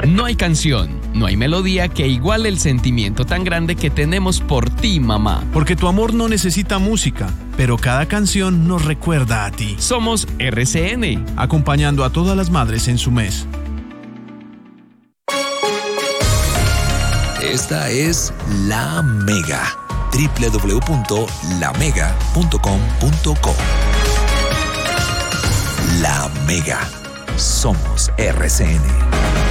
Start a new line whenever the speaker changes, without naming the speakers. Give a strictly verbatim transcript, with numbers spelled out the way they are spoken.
No hay canción, no hay melodía que iguale el sentimiento tan grande que tenemos por ti, mamá.
Porque tu amor no necesita música, pero cada canción nos recuerda a ti.
Somos R C N,
acompañando a todas las madres en su mes.
Esta es La Mega. doble u doble u doble u punto la mega punto com punto co. La Mega. Somos R C N.